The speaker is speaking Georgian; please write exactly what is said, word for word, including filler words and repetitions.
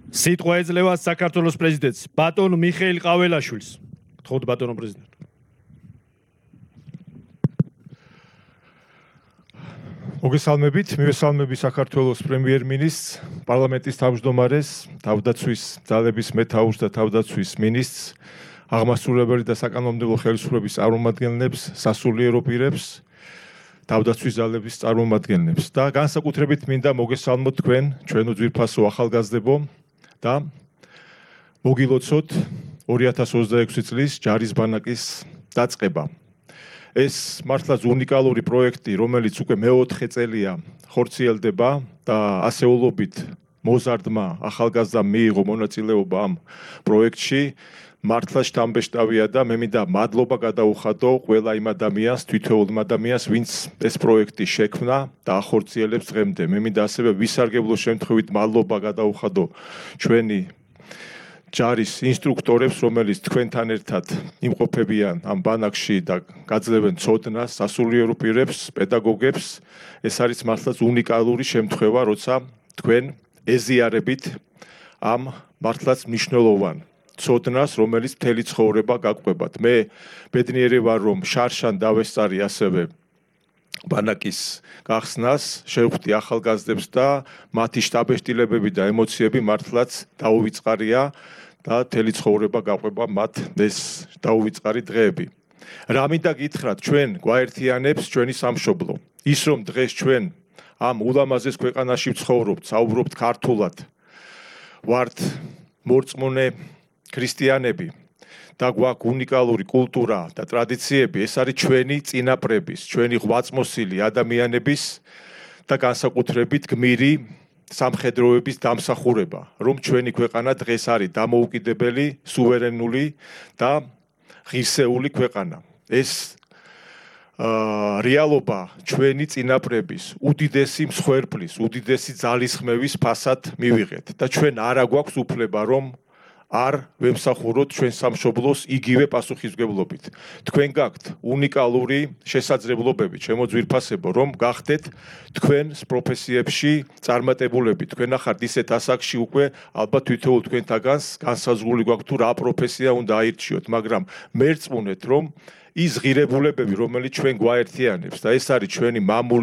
სიტყვა ეძლევა საქართველოს პრეზიდენტს ბატონ მიხეილ ყაველაშვილს. გთხოვთ ბატონო პრეზიდენტ. მოგესალმებით, მივესალმები საქართველოს პრემიერ-მინისტრს, პარლამენტის თავმჯდომარეს, თავდაცვის ძალების მეთაურს და თავდაცვის მინისტრს, აღმასრულებელი და საკანონმდებლო ხელისუფლების წარმომადგენლებს, სასულიერო პირებს, თავდაცვის ძალების წარმომადგენლებს და განსაკუთრებით მინდა მოგესალმოთ თქვენ, ჩვენო ძვირფასო ახალგაზრდებო და მოგილოცოთ ორი ათას ოცდაექვსი წლის ჯარის ბანაკის დაწყება. ეს მართლაც უნიკალური პროექტი, რომელიც უკვე მეოთხე წელია ხორციელდება და ასეულობით მოზარდმა ახალგაზრდამ მიიღო მონაწილეობა ამ პროექტში. მართლა შთამბეჭდავია და მე მინდა მადლობა გადაუხადო ყველა იმ ადამიანს, თითოეულ იმ ადამიანს, ვინც ეს პროექტი შექმნა და ახორციელებს დღემდე. მე მინდა ასევე ვისარგებლო შემთხვევით მადლობა გადაუხადო ჩვენი ჯარის ინსტრუქტორებს, რომელიც თქვენთან ერთად იმყოფებიან ამ ბანაკში და გაძლევენ ცოდნას, სასულიერო პირებს, პედაგოგებს. ეს არის მართლაც უნიკალური შემთხვევა, როცა თქვენ ეზიარებით ამ მართლაც მნიშვნელოვან ცოდნას, რომელიც მთელი ცხოვრება გაგვყვებათ. მე ბედნიერი ვარ, რომ შარშან დავესწარი ასევე ბანაკის გახსნას, შევხვდი ახალგაზრდებს და მათი შთაბეჭდილებები და ემოციები მართლაც დაუვიწყარია და მთელი ცხოვრება გაყვება მათ ეს დაუვიწყარი დღეები. რა მინდა გითხრათ, ჩვენ გვაერთიანებს ჩვენი სამშობლო. ის რომ დღეს ჩვენ ამ ულამაზეს ქვეყანაში ვცხოვრობთ, საუბრობთ ქართულად, ვართ მორწმუნე ქრისტიანები და გვაქვს უნიკალური კულტურა და ტრადიციები, ეს არის ჩვენი წინაპრების, ჩვენი ღვაწმოსილი ადამიანების და განსაკუთრებით გმირი სამხედროების დამსახურება, რომ ჩვენი ქვეყანა დღეს არის დამოუკიდებელი, სუვერენული და ღირსეული ქვეყანა. ეს რეალობა ჩვენი წინაპრების უდიდესი მსხვერპლის, უდიდესი ძალისხმევის ფასად მივიღეთ და ჩვენ არ აგვაქვს უფლება, რომ არ ვემსახუროთ ჩვენ სამშობლოს იგივე პასუხისმგებლობით. თქვენ გაქვთ უნიკალური შესაძლებლობები, ჩემო ძვირფასებო, რომ გახდეთ თქვენს პროფესიებში წარმატებულები. თქვენ ახართ ისეთ ასაკში უკვე, ალბათ თითოეულ თქვენთაგანს განსაზღვრული გვაქვს თუ რა პროფესია უნდა აირჩიოთ, მაგრამ მერწმუნეთ, რომ ის ღირებულებები, რომელიც ჩვენ გვაერთიანებს და ეს არის ჩვენი მამული